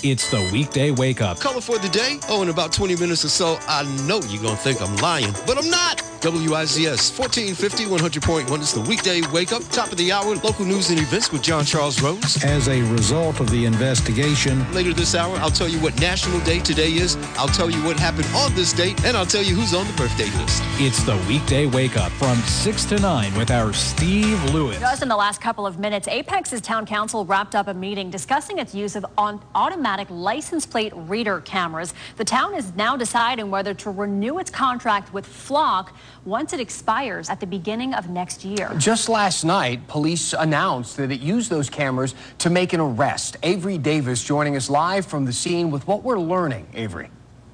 It's the weekday wake up. Color for the day? Oh, in about 20 minutes or so, I know you're going to think I'm lying, but I'm not. WIZS 1450, 100.1 is the weekday wake up. Top of the hour, local news and events with John Charles Rose. As a result of the investigation, Later this hour, I'll tell you what National Day today is. I'll tell you what happened on this date, and I'll tell you who's on the birthday list. it's the weekday wake up from 6 to 9 with our Steve Lewis. Just in the last couple of minutes, Apex's town council wrapped up a meeting discussing its use of automatic license plate reader cameras. The town is now deciding whether to renew its contract with Flock once it expires at the beginning of next year. Just last night, police announced that it used those cameras to make an arrest. Avery Davis joining us live from the scene with what we're learning. Avery.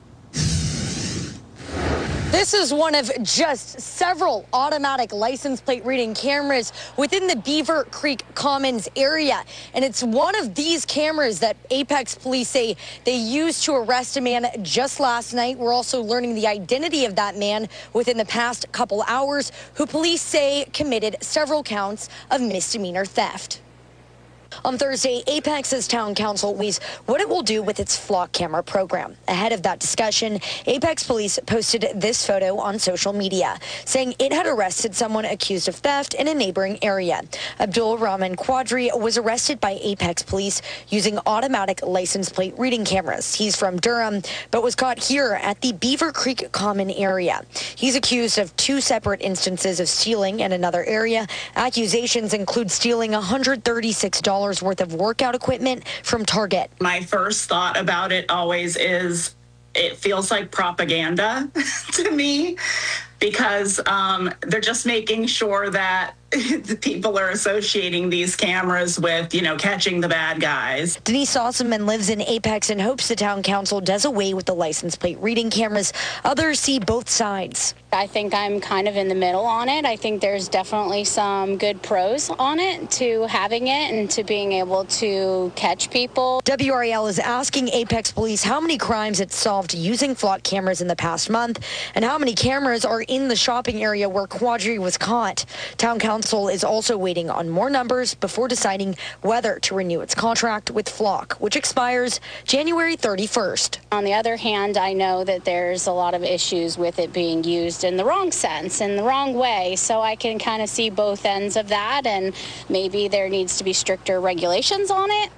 This is one of just several automatic license plate reading cameras within the Beaver Creek Commons area. And it's one of these cameras that Apex police say they used to arrest a man just last night. We're also learning the identity of that man within the past couple hours, who police say committed several counts of misdemeanor theft. On Thursday, Apex's town council weighs what it will do with its Flock camera program. Ahead of that discussion, Apex police posted this photo on social media, saying it had arrested someone accused of theft in a neighboring area. Abdul Rahman Quadri was arrested by Apex police using automatic license plate reading cameras. He's from Durham, but was caught here at the Beaver Creek Common area. He's accused of 2 separate instances of stealing in another area. Accusations include stealing $136 worth of workout equipment from Target. My first thought about it always is it feels like propaganda to me, because they're just making sure that the people are associating these cameras with, catching the bad guys. Denise Osman lives in Apex and hopes the town council does away with the license plate reading cameras. Others see both sides. I think I'm kind of in the middle on it. I think there's definitely some good pros on it to having it and to being able to catch people. WRAL is asking Apex police how many crimes it's solved using Flock cameras in the past month and how many cameras are in the shopping area where Quadri was caught. Town council is also waiting on more numbers before deciding whether to renew its contract with Flock, which expires January 31st. On the other hand, I know that there's a lot of issues with it being used in the wrong sense, in the wrong way, so I can kind of see both ends of that, and maybe there needs to be stricter regulations on it.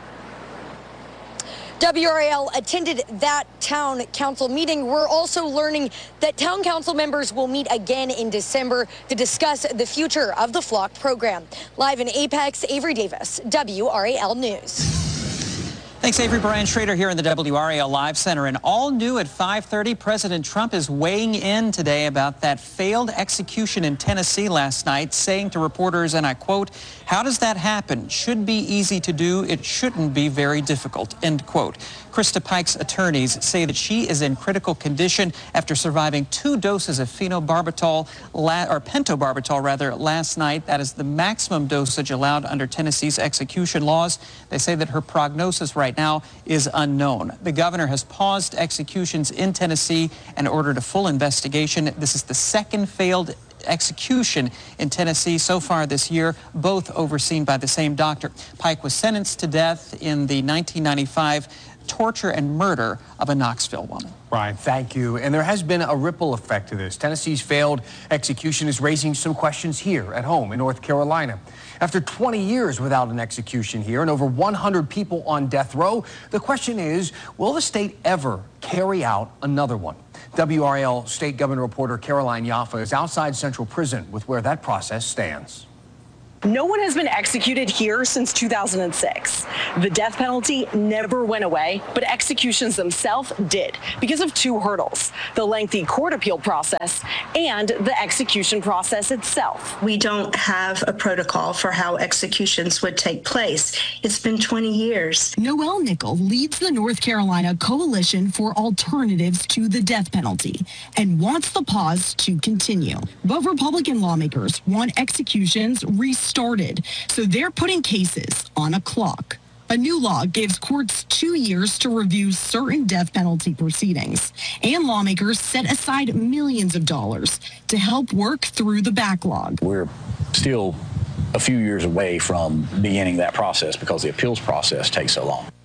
WRAL attended that town council meeting. We're also learning that town council members will meet again in December to discuss the future of the Flock program. Live in Apex, Avery Davis, WRAL News. Thanks, Avery. Brian Schrader here in the WRAL Live Center. And all new at 5:30, President Trump is weighing in today about that failed execution in Tennessee last night, saying to reporters, and I quote, "How does that happen? Should be easy to do. It shouldn't be very difficult," end quote. Krista Pike's attorneys say that she is in critical condition after surviving 2 doses of pentobarbital last night. That is the maximum dosage allowed under Tennessee's execution laws. They say that her prognosis right now is unknown. The governor has paused executions in Tennessee and ordered a full investigation. This is the second failed execution in Tennessee so far this year, both overseen by the same doctor. Pike was sentenced to death in the 1995 torture and murder of a Knoxville woman. Brian, thank you. And there has been a ripple effect to this. Tennessee's failed execution is raising some questions here at home in North Carolina. After 20 years without an execution here and over 100 people on death row, the question is, will the state ever carry out another one? WRAL State Government reporter Caroline Yaffa is outside Central Prison with where that process stands. No one has been executed here since 2006. The death penalty never went away, but executions themselves did because of 2 hurdles: the lengthy court appeal process and the execution process itself. We don't have a protocol for how executions would take place. It's been 20 years. Noelle Nickel leads the North Carolina Coalition for Alternatives to the Death Penalty and wants the pause to continue. But Republican lawmakers want executions restarted, so they're putting cases on a clock. A new law gives courts 2 years to review certain death penalty proceedings, and lawmakers set aside millions of dollars to help work through the backlog. We're still a few years away from beginning that process because the appeals process takes so long.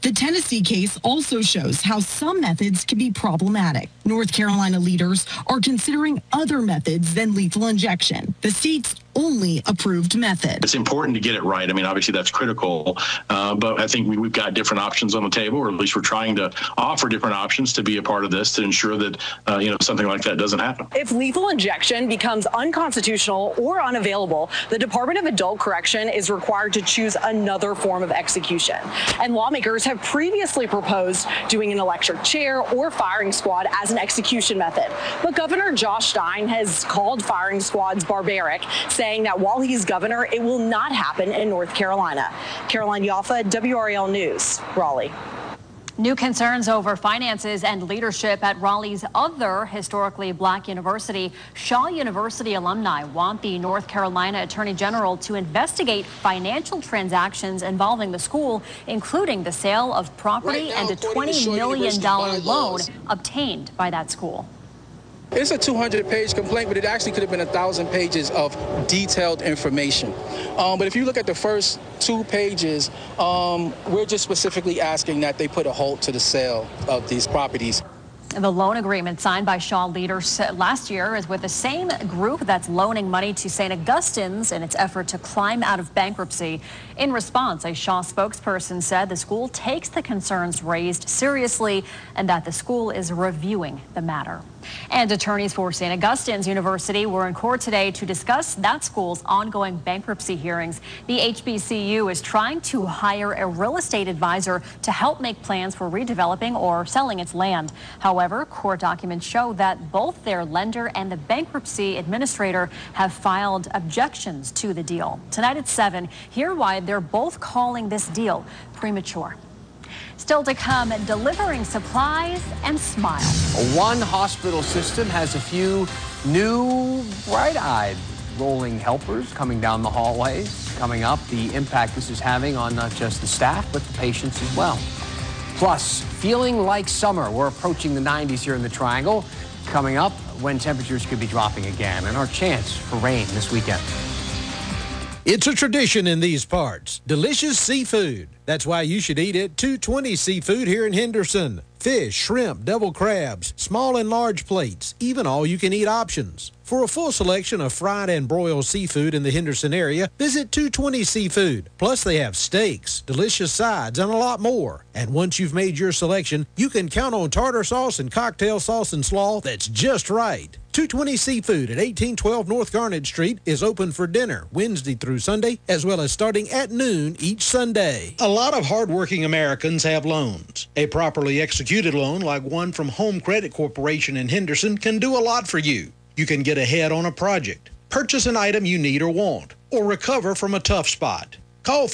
The Tennessee case also shows how some methods can be problematic. North Carolina leaders are considering other methods than lethal injection, the state's only approved method. It's important to get it right. I mean, obviously that's critical, but I think we've got different options on the table, or at least we're trying to offer different options to be a part of this to ensure that, something like that doesn't happen. If lethal injection becomes unconstitutional or unavailable, the Department of Adult Correction is required to choose another form of execution. And lawmakers have previously proposed doing an electric chair or firing squad as an execution method. But Governor Josh Stein has called firing squads barbaric, saying that while he's governor, it will not happen in North Carolina. Caroline Yaffa, WRAL News, Raleigh. New concerns over finances and leadership at Raleigh's other historically black university. Shaw University alumni want the North Carolina Attorney General to investigate financial transactions involving the school, including the sale of property and a $20 million loan obtained by that school. It's a 200-page complaint, but it actually could have been 1,000 pages of detailed information. But if you look at the first 2 pages, we're just specifically asking that they put a halt to the sale of these properties. The loan agreement signed by Shaw leaders last year is with the same group that's loaning money to St. Augustine's in its effort to climb out of bankruptcy. In response, a Shaw spokesperson said the school takes the concerns raised seriously and that the school is reviewing the matter. And attorneys for St. Augustine's University were in court today to discuss that school's ongoing bankruptcy hearings. The HBCU is trying to hire a real estate advisor to help make plans for redeveloping or selling its land. However, court documents show that both their lender and the bankruptcy administrator have filed objections to the deal. Tonight at 7, hear why they're both calling this deal premature. Still to come, delivering supplies and smiles. One hospital system has a few new bright-eyed rolling helpers coming down the hallways. Coming up, the impact this is having on not just the staff, but the patients as well. Plus, feeling like summer. We're approaching the 90s here in the Triangle. Coming up, when temperatures could be dropping again, and our chance for rain this weekend. It's a tradition in these parts. Delicious seafood. That's why you should eat at 220 Seafood here in Henderson. Fish, shrimp, devil crabs, small and large plates, even all-you-can-eat options. For a full selection of fried and broiled seafood in the Henderson area, visit 220 Seafood. Plus, they have steaks, delicious sides, and a lot more. And once you've made your selection, you can count on tartar sauce and cocktail sauce and slaw that's just right. 220 Seafood at 1812 North Garnet Street is open for dinner Wednesday through Sunday, as well as starting at noon each Sunday. A lot of hardworking Americans have loans. A properly executed loan like one from Home Credit Corporation in Henderson can do a lot for you. You can get ahead on a project, purchase an item you need or want, or recover from a tough spot. Call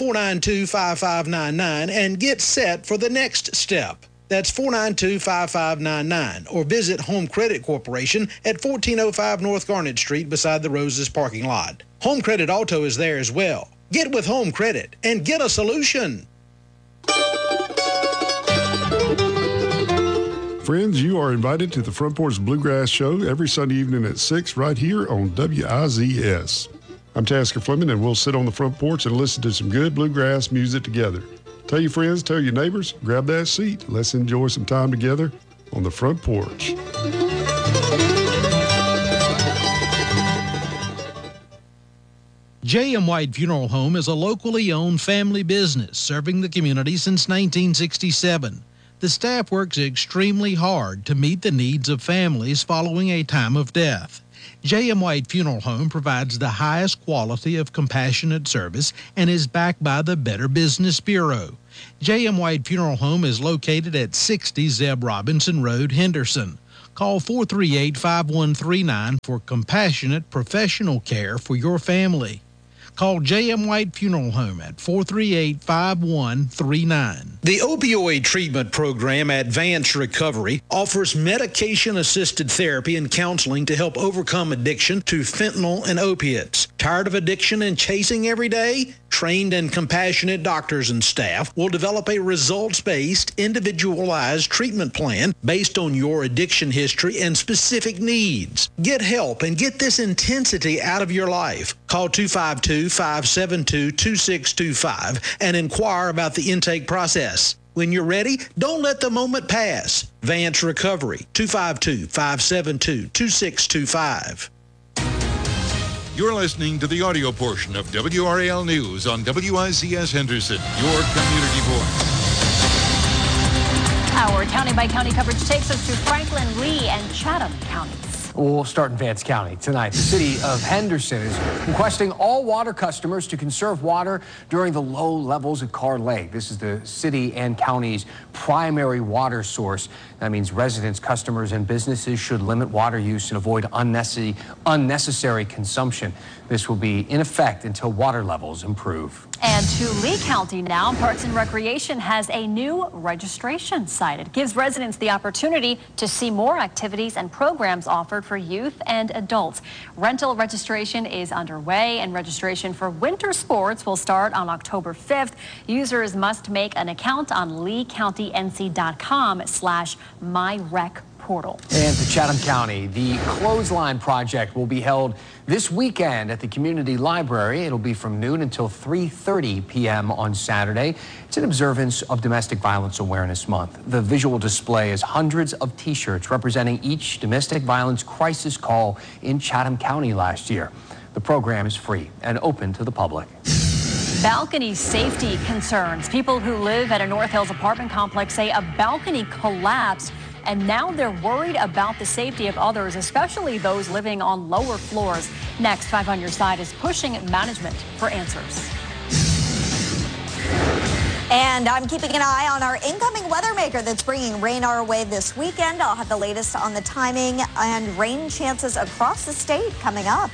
492-5599 and get set for the next step. That's 492-5599, or visit Home Credit Corporation at 1405 North Garnet Street beside the Roses parking lot. Home Credit Auto is there as well. Get with Home Credit and get a solution. Friends, you are invited to the Front Porch Bluegrass Show every Sunday evening at 6 right here on WIZS. I'm Tasker Fleming, and we'll sit on the front porch and listen to some good bluegrass music together. Tell your friends, tell your neighbors, grab that seat. Let's enjoy some time together on the front porch. J.M. White Funeral Home is a locally owned family business serving the community since 1967. The staff works extremely hard to meet the needs of families following a time of death. J.M. White Funeral Home provides the highest quality of compassionate service and is backed by the Better Business Bureau. J.M. White Funeral Home is located at 60 Zeb Robinson Road, Henderson. Call 438-5139 for compassionate professional care for your family. Call J.M. White Funeral Home at 438-5139. The opioid treatment program, Advanced Recovery, offers medication-assisted therapy and counseling to help overcome addiction to fentanyl and opiates. Tired of addiction and chasing every day? Trained and compassionate doctors and staff will develop a results-based, individualized treatment plan based on your addiction history and specific needs. Get help and get this intensity out of your life. Call 252-572-2625 and inquire about the intake process. When you're ready, don't let the moment pass. Vance Recovery, 252-572-2625. You're listening to the audio portion of WRAL News on WICS Henderson, your community voice. Our county-by-county coverage takes us to Franklin, Lee, and Chatham counties. We'll start in Vance County tonight. The city of Henderson is requesting all water customers to conserve water during the low levels at Carr Lake. This is the city and county's primary water source. That means residents, customers, and businesses should limit water use and avoid unnecessary consumption. This will be in effect until water levels improve. And to Lee County now, Parks and Recreation has a new registration site. It gives residents the opportunity to see more activities and programs offered for youth and adults. Rental registration is underway, and registration for winter sports will start on October 5th. Users must make an account on LeeCountyNC.com/MyRec portal. And to Chatham County, the Clothesline Project will be held this weekend at the community library. It'll be from noon until 3:30 p.m. on Saturday. It's in observance of Domestic Violence Awareness Month. The visual display is hundreds of T-shirts representing each domestic violence crisis call in Chatham County last year. The program is free and open to the public. Balcony safety concerns. People who live at a North Hills apartment complex say a balcony collapsed, and now they're worried about the safety of others, especially those living on lower floors. Next, 5 on Your Side is pushing management for answers. And I'm keeping an eye on our incoming weather maker that's bringing rain our way this weekend. I'll have the latest on the timing and rain chances across the state coming up.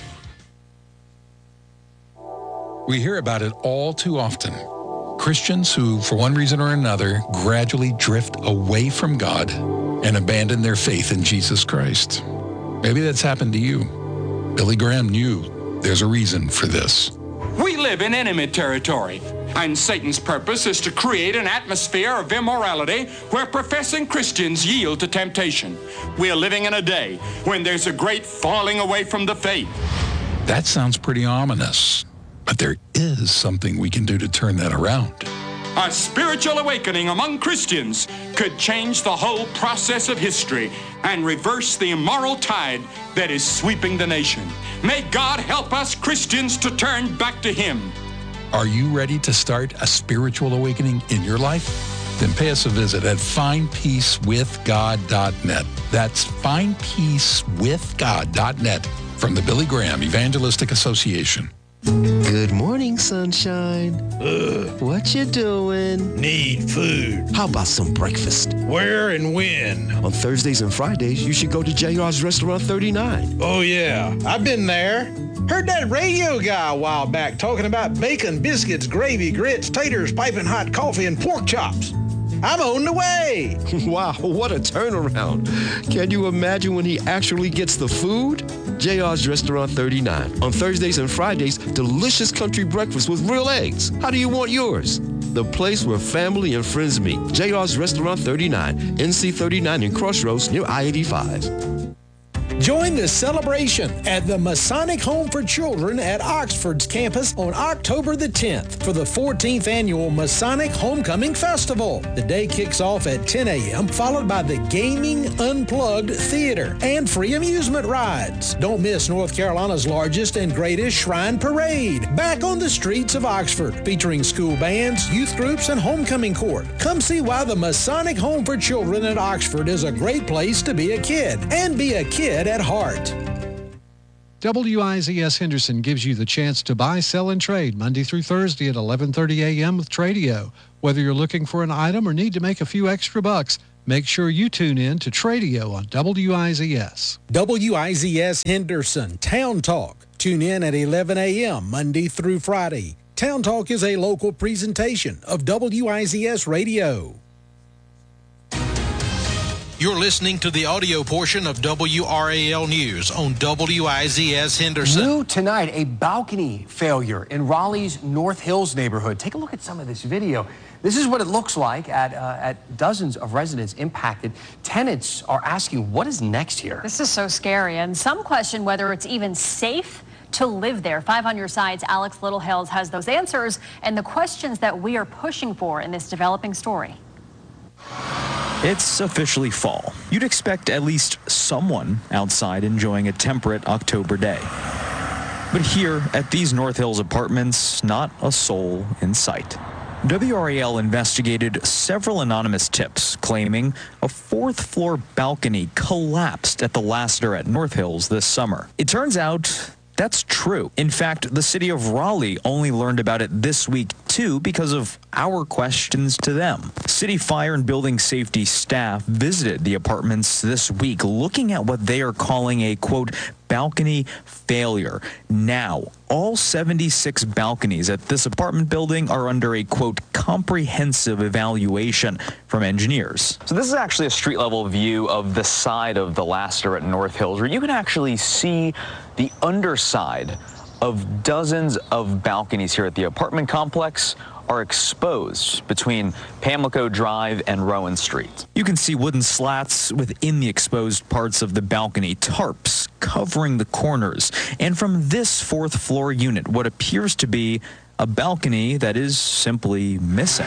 We hear about it all too often. Christians who, for one reason or another, gradually drift away from God and abandon their faith in Jesus Christ. Maybe that's happened to you. Billy Graham knew there's a reason for this. We live in enemy territory, and Satan's purpose is to create an atmosphere of immorality where professing Christians yield to temptation. We are living in a day when there's a great falling away from the faith. That sounds pretty ominous. But there is something we can do to turn that around. A spiritual awakening among Christians could change the whole process of history and reverse the immoral tide that is sweeping the nation. May God help us Christians to turn back to Him. Are you ready to start a spiritual awakening in your life? Then pay us a visit at findpeacewithgod.net. That's findpeacewithgod.net from the Billy Graham Evangelistic Association. Good morning, sunshine. What you doing? Need food. How about some breakfast? Where and when? On Thursdays and Fridays, you should go to JR's Restaurant 39. Oh, yeah. I've been there. Heard that radio guy a while back talking about bacon, biscuits, gravy, grits, taters, piping hot coffee, and pork chops. I'm on the way. Wow, what a turnaround. Can you imagine when he actually gets the food? JR's Restaurant 39. On Thursdays and Fridays, delicious country breakfast with real eggs. How do you want yours? The place where family and friends meet. JR's Restaurant 39, NC 39 in Crossroads near I-85. Join the celebration at the Masonic Home for Children at Oxford's campus on October the 10th for the 14th annual Masonic Homecoming Festival. The day kicks off at 10 a.m., followed by the Gaming Unplugged Theater and free amusement rides. Don't miss North Carolina's largest and greatest Shrine Parade, back on the streets of Oxford, featuring school bands, youth groups, and homecoming court. Come see why the Masonic Home for Children at Oxford is a great place to be a kid and be a kid at heart. WIZS Henderson gives you the chance to buy, sell, and trade Monday through Thursday at 11:30 a.m. with Tradio. Whether you're looking for an item or need to make a few extra bucks, make sure you tune in to Tradio on WIZS. WIZS Henderson Town Talk. Tune in at 11 a.m. Monday through Friday. Town Talk is a local presentation of WIZS Radio. You're listening to the audio portion of WRAL News on WIZS Henderson. New tonight, a balcony failure in Raleigh's North Hills neighborhood. Take a look at some of this video. This is what it looks like at dozens of residents impacted. Tenants are asking, what is next here? This is so scary, and some question whether it's even safe to live there. 5 on your side's Alex Littlehales has those answers and the questions that we are pushing for in this developing story. It's officially fall. You'd expect at least someone outside enjoying a temperate October day. But here at these North Hills apartments, not a soul in sight. WRAL investigated several anonymous tips claiming a fourth-floor balcony collapsed at the Lassiter at North Hills this summer. It turns out that's true. In fact, the city of Raleigh only learned about it this week, too, because of our questions to them. City fire and building safety staff visited the apartments this week, looking at what they are calling a, quote, balcony failure. Now, all 76 balconies at this apartment building are under a, quote, comprehensive evaluation from engineers. So this is actually a street level view of the side of the Lassiter at North Hills, where you can actually see the underside of dozens of balconies here at the apartment complex are exposed between Pamlico Drive and Rowan Street. You can see wooden slats within the exposed parts of the balcony, tarps covering the corners, and from this fourth floor unit, what appears to be a balcony that is simply missing.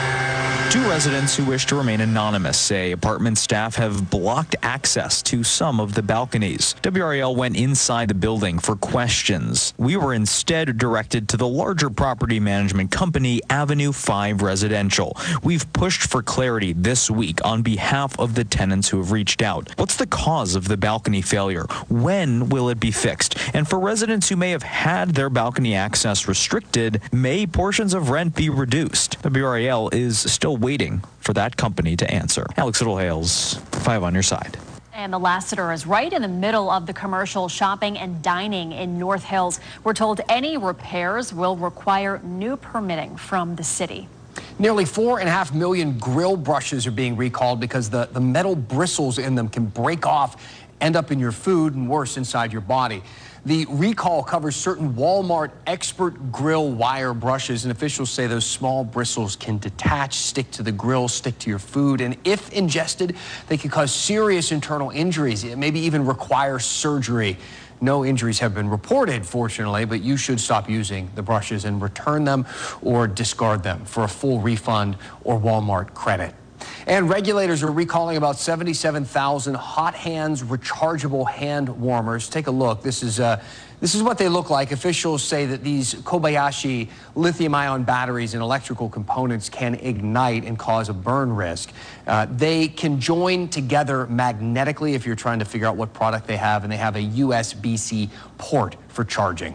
Two residents who wish to remain anonymous say apartment staff have blocked access to some of the balconies. WRAL went inside the building for questions. We were instead directed to the larger property management company, Avenue 5 Residential. We've pushed for clarity this week on behalf of the tenants who have reached out. What's the cause of the balcony failure? When will it be fixed? And for residents who may have had their balcony access restricted, may portions of rent be reduced? WRAL is still waiting for that company to answer. Alex Littlehales, 5 on your side. And the Lassiter is right in the middle of the commercial shopping and dining in North Hills. We're told any repairs will require new permitting from the city. Nearly 4.5 million grill brushes are being recalled because the metal bristles in them can break off, end up in your food, and worse, inside your body. The recall covers certain Walmart Expert Grill wire brushes, and officials say those small bristles can detach, stick to the grill, stick to your food, and if ingested, they can cause serious internal injuries, maybe even require surgery. No injuries have been reported, fortunately, but you should stop using the brushes and return them or discard them for a full refund or Walmart credit. And regulators are recalling about 77,000 Hot Hands rechargeable hand warmers. Take a look. This is what they look like. Officials say that these Kobayashi lithium-ion batteries and electrical components can ignite and cause a burn risk. They can join together magnetically if you're trying to figure out what product they have, and they have a USB-C port for charging.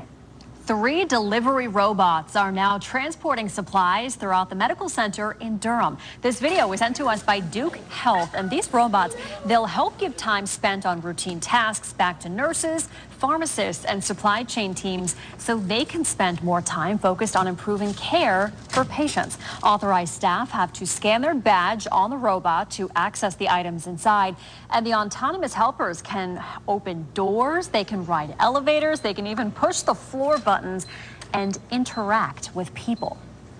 3 delivery robots are now transporting supplies throughout the medical center in Durham. This video was sent to us by Duke Health, and these robots, they'll help give time spent on routine tasks back to nurses, pharmacists, and supply chain teams so they can spend more time focused on improving care for patients. Authorized staff have to scan their badge on the robot to access the items inside, and the autonomous helpers can open doors, they can ride elevators, they can even push the floor buttons and interact with people.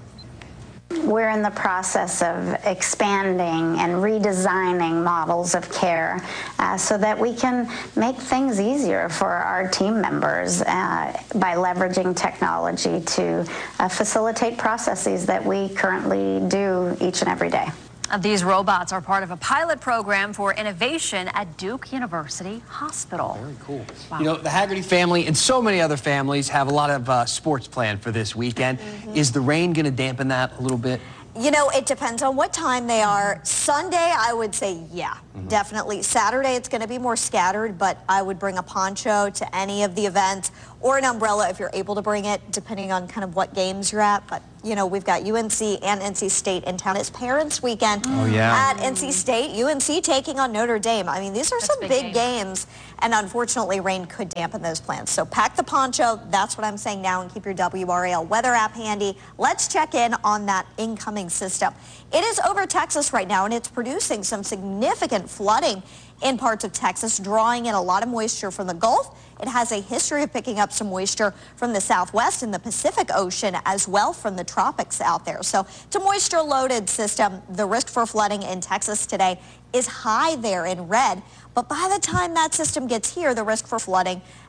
We're in the process of expanding and redesigning models of care so that we can make things easier for our team members by leveraging technology to facilitate processes that we currently do each and every day. These robots are part of a pilot program for innovation at Duke University Hospital. Very cool. Wow. You know, the Haggerty family and so many other families have a lot of sports planned for this weekend. Is the rain going to dampen that a little bit? You know, it depends on what time they are. Sunday, I would say, yeah, definitely. Saturday, it's going to be more scattered, but I would bring a poncho to any of the events or an umbrella if you're able to bring it, depending on kind of what games you're at. But, you know, we've got UNC and NC State in town. It's Parents Weekend at NC State. UNC taking on Notre Dame. I mean, these are some big games, and unfortunately, rain could dampen those plans. So pack the poncho. That's what I'm saying now, and keep your WRAL weather app handy. Let's check in on that incoming system. It is over Texas right now, and it's producing some significant flooding in parts of Texas, drawing in a lot of moisture from the Gulf. It has a history of picking up some moisture from the southwest and the Pacific Ocean as well from the tropics out there. So it's a moisture-loaded system. The risk for flooding in Texas today is high there in red. But by the time that system gets here, the risk for flooding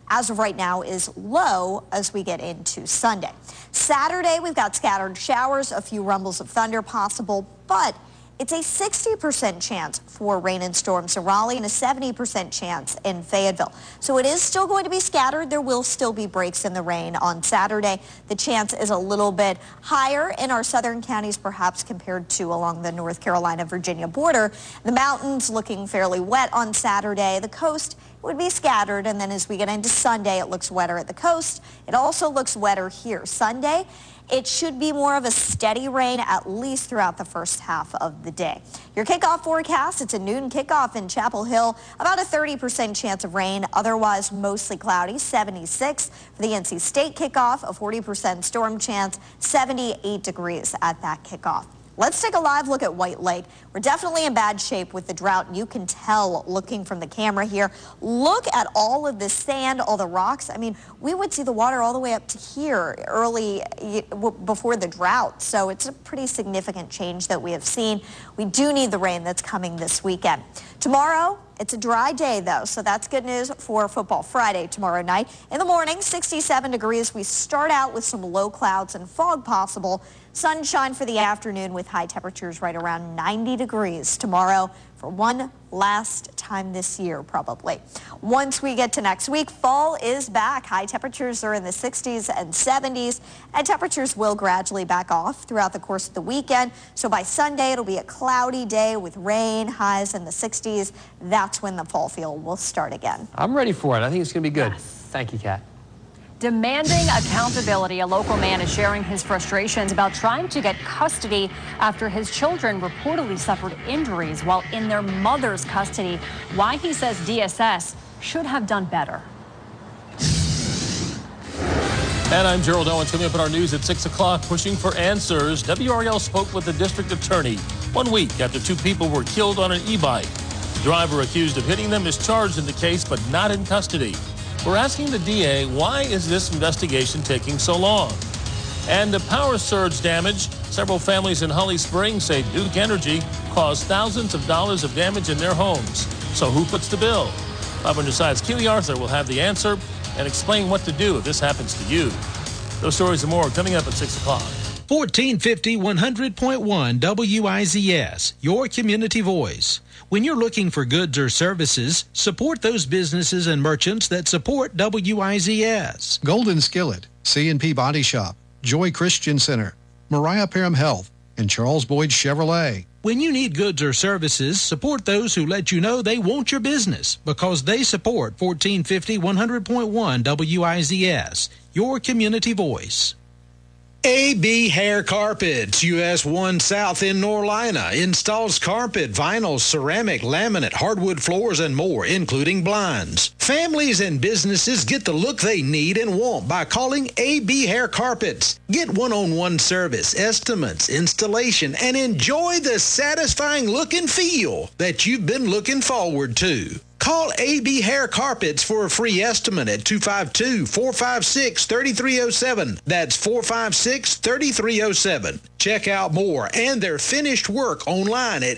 as of right now, is low as we get into Sunday. Saturday, we've got scattered showers, a few rumbles of thunder possible, but it's a 60% chance for rain and storms in Raleigh and a 70% chance in Fayetteville. So it is still going to be scattered. There will still be breaks in the rain on Saturday. The chance is a little bit higher in our southern counties, perhaps compared to along the North Carolina-Virginia border. The mountains looking fairly wet on Saturday. The coast would be scattered, and then as we get into Sunday, it looks wetter at the coast. It also looks wetter here. Sunday, it should be more of a steady rain, at least throughout the first half of the day. Your kickoff forecast, it's a noon kickoff in Chapel Hill, about a 30% chance of rain, otherwise mostly cloudy, 76. For the NC State kickoff, a 40% storm chance, 78 degrees at that kickoff. Let's take a live look at White Lake. We're definitely in bad shape with the drought, and you can tell looking from the camera here. Look at all of the sand, all the rocks. I mean, we would see the water all the way up to here early before the drought, so it's a pretty significant change that we have seen. We do need the rain that's coming this weekend. Tomorrow, it's a dry day, though, so that's good news for Football Friday tomorrow night. In the morning, 67 degrees. We start out with some low clouds and fog possible. Sunshine for the afternoon with high temperatures right around 90 degrees tomorrow for one last time this year, probably. Once we get to next week, fall is back. High temperatures are in the 60s and 70s, and temperatures will gradually back off throughout the course of the weekend. So by Sunday, it'll be a cloudy day with rain, highs in the 60s. That's when the fall feel will start again. I'm ready for it. I think it's going to be good. Yes. Thank you, Kat. Demanding accountability, a local man is sharing his frustrations about trying to get custody after his children reportedly suffered injuries while in their mother's custody. Why he says DSS should have done better. And I'm Gerald Owens. Coming up in our news at 6 o'clock, pushing for answers. WRAL spoke with the district attorney 1 week after 2 people were killed on an e-bike. The driver accused of hitting them is charged in the case, but not in custody. We're asking the DA, why is this investigation taking so long? And the power surge damage. Several families in Holly Springs say Duke Energy caused thousands of dollars of damage in their homes. So who puts the bill? 5 Sides Keely Arthur will have the answer and explain what to do if this happens to you. Those stories and more coming up at 6 o'clock. 1450 100.1 WIZS, your community voice. When you're looking for goods or services, support those businesses and merchants that support WIZS. Golden Skillet, C&P Body Shop, Joy Christian Center, Mariah Parham Health, and Charles Boyd Chevrolet. When you need goods or services, support those who let you know they want your business because they support 1450 100.1 WIZS, your community voice. AB Hair Carpets, US 1 South in Norlina, installs carpet, vinyl, ceramic, laminate, hardwood floors, and more, including blinds. Families and businesses get the look they need and want by calling AB Hair Carpets. Get one-on-one service, estimates, installation, and enjoy the satisfying look and feel that you've been looking forward to. Call AB Hair Carpets for a free estimate at 252-456-3307. That's 456-3307. Check out more and their finished work online at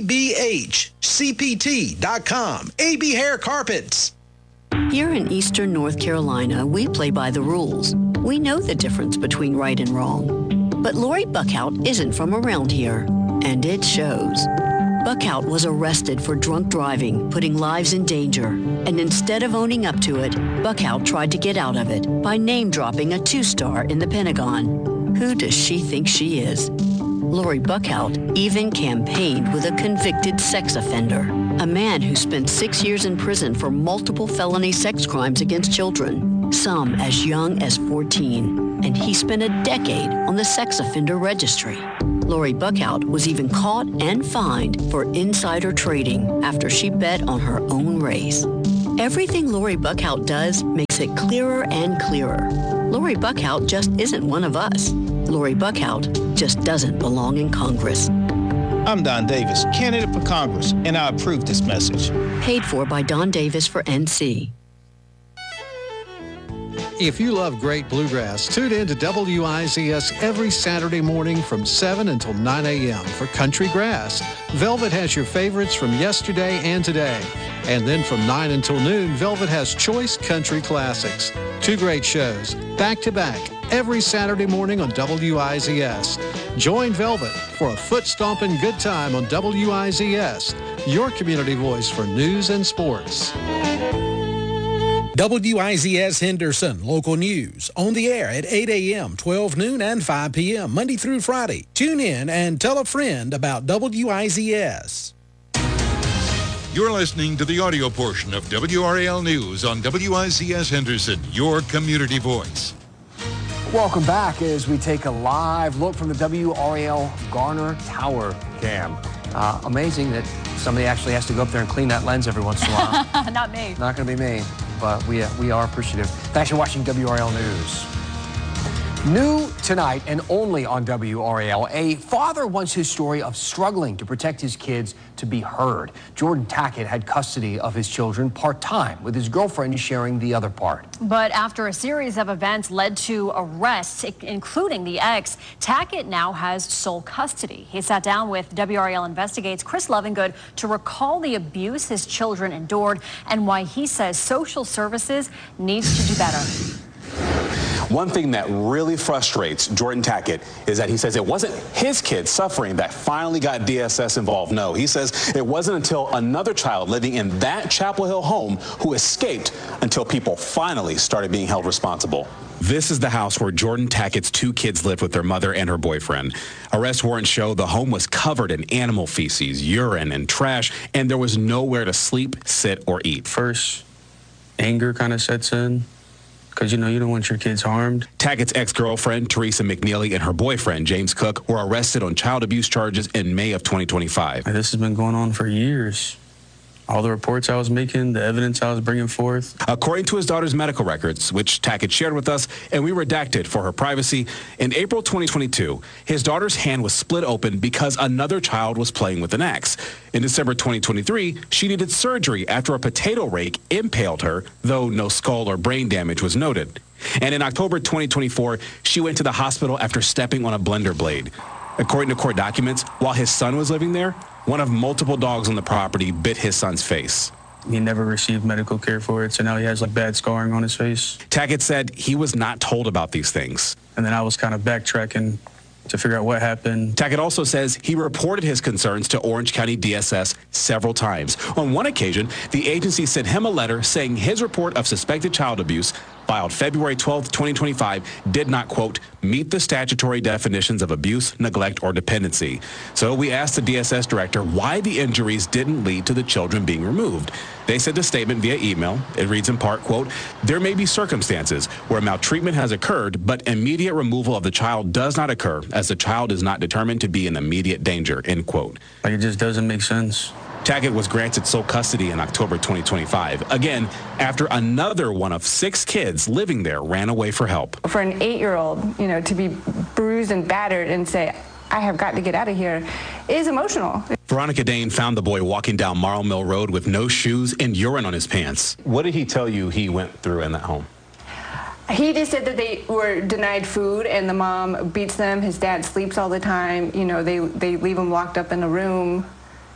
abhcpt.com. AB Hair Carpets. Here in Eastern North Carolina, we play by the rules. We know the difference between right and wrong. But Lori Buckhout isn't from around here, and it shows. Buckhout was arrested for drunk driving, putting lives in danger. And instead of owning up to it, Buckhout tried to get out of it by name-dropping a 2-star in the Pentagon. Who does she think she is? Lori Buckhout even campaigned with a convicted sex offender, a man who spent 6 years in prison for multiple felony sex crimes against children, some as young as 14. And he spent a decade on the sex offender registry. Lori Buckhout was even caught and fined for insider trading after she bet on her own race. Everything Lori Buckhout does makes it clearer and clearer. Lori Buckhout just isn't one of us. Lori Buckhout just doesn't belong in Congress. I'm Don Davis, candidate for Congress, and I approve this message. Paid for by Don Davis for NC. If you love great bluegrass, tune in to WIZS every Saturday morning from 7 until 9 a.m. for Country Grass. Velvet has your favorites from yesterday and today. And then from 9 until noon, Velvet has Choice Country Classics. 2 great shows, back-to-back, every Saturday morning on WIZS. Join Velvet for a foot-stomping good time on WIZS, your community voice for news and sports. WIZS Henderson, local news, on the air at 8 a.m., 12 noon, and 5 p.m., Monday through Friday. Tune in and tell a friend about WIZS. You're listening to the audio portion of WRAL News on WIZS Henderson, your community voice. Welcome back as we take a live look from the WRAL Garner Tower cam. Amazing that somebody actually has to go up there and clean that lens every once in a while. Not me. Not going to be me, but we are appreciative. Thanks for watching WRAL News. New tonight and only on WRAL, a father wants his story of struggling to protect his kids to be heard. Jordan Tackett had custody of his children part-time, with his girlfriend sharing the other part. But after a series of events led to arrests, including the ex, Tackett now has sole custody. He sat down with WRAL Investigates' Chris Lovingood to recall the abuse his children endured and why he says social services needs to do better. One thing that really frustrates Jordan Tackett is that he says it wasn't his kids suffering that finally got DSS involved. No, he says it wasn't until another child living in that Chapel Hill home who escaped until people finally started being held responsible. This is the house where Jordan Tackett's 2 kids lived with their mother and her boyfriend. Arrest warrants show the home was covered in animal feces, urine, and trash, and there was nowhere to sleep, sit, or eat. First, anger kind of sets in. Because, you don't want your kids harmed. Tackett's ex-girlfriend, Teresa McNeely, and her boyfriend, James Cook, were arrested on child abuse charges in May of 2025. This has been going on for years. All the reports I was making, the evidence I was bringing forth. According to his daughter's medical records, which Tackett shared with us, and we redacted for her privacy, in April 2022, his daughter's hand was split open because another child was playing with an axe. In December 2023, she needed surgery after a potato rake impaled her, though no skull or brain damage was noted. And in October 2024, she went to the hospital after stepping on a blender blade. According to court documents, while his son was living there, one of multiple dogs on the property bit his son's face. He never received medical care for it, so now he has bad scarring on his face. Tackett said he was not told about these things. And then I was kind of backtracking to figure out what happened. Tackett also says he reported his concerns to Orange County DSS several times. On one occasion, the agency sent him a letter saying his report of suspected child abuse, filed February 12, 2025, did not, quote, meet the statutory definitions of abuse, neglect, or dependency. So we asked the DSS director why the injuries didn't lead to the children being removed. They sent a statement via email. It reads in part, quote, there may be circumstances where maltreatment has occurred, but immediate removal of the child does not occur as the child is not determined to be in immediate danger, end quote. It just doesn't make sense. Tackett was granted sole custody in October 2025, again, after another one of 6 kids living there ran away for help. For an 8-year-old, to be bruised and battered and say, I have got to get out of here, is emotional. Veronica Dane found the boy walking down Marl Mill Road with no shoes and urine on his pants. What did he tell you he went through in that home? He just said that they were denied food and the mom beats them. His dad sleeps all the time. They leave him locked up in a room.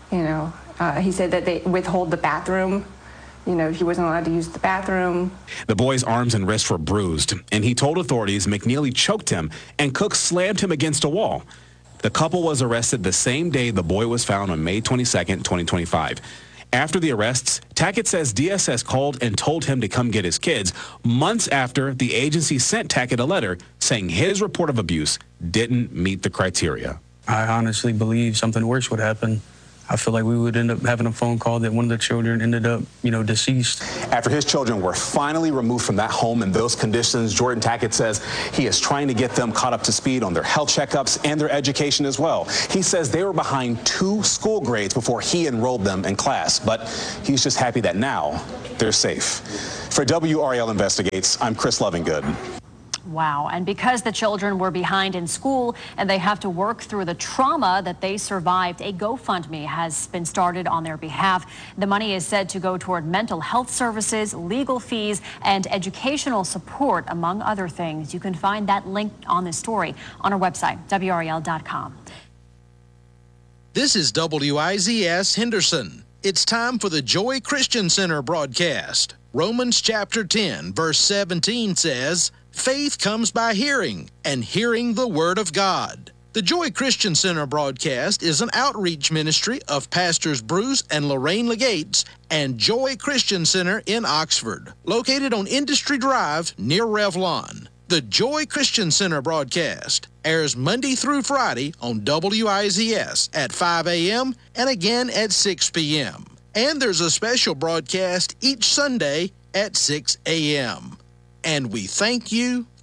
He said that they withhold the bathroom. He wasn't allowed to use the bathroom. The boy's arms and wrists were bruised, and he told authorities McNeely choked him and Cook slammed him against a wall. The couple was arrested the same day the boy was found on May 22nd, 2025. After the arrests, Tackett says DSS called and told him to come get his kids months after the agency sent Tackett a letter saying his report of abuse didn't meet the criteria. I honestly believe something worse would happen. I feel like we would end up having a phone call that one of the children ended up, deceased. After his children were finally removed from that home in those conditions, Jordan Tackett says he is trying to get them caught up to speed on their health checkups and their education as well. He says they were behind 2 school grades before he enrolled them in class, but he's just happy that now they're safe. For WRAL Investigates, I'm Chris Lovingood. Wow. And because the children were behind in school and they have to work through the trauma that they survived, a GoFundMe has been started on their behalf. The money is said to go toward mental health services, legal fees, and educational support, among other things. You can find that link on this story on our website, WRAL.com. This is WIZS Henderson. It's time for the Joy Christian Center broadcast. Romans chapter 10, verse 17 says, "Faith comes by hearing, and hearing the Word of God." The Joy Christian Center broadcast is an outreach ministry of Pastors Bruce and Lorraine Legates and Joy Christian Center in Oxford, located on Industry Drive near Revlon. The Joy Christian Center broadcast airs Monday through Friday on WIZS at 5 a.m. and again at 6 p.m. And there's a special broadcast each Sunday at 6 a.m. And we thank you